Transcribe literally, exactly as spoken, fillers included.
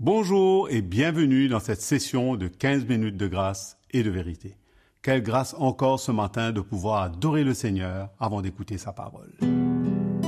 Bonjour et bienvenue dans cette session de quinze minutes de grâce et de vérité. Quelle grâce encore ce matin de pouvoir adorer le Seigneur avant d'écouter sa parole.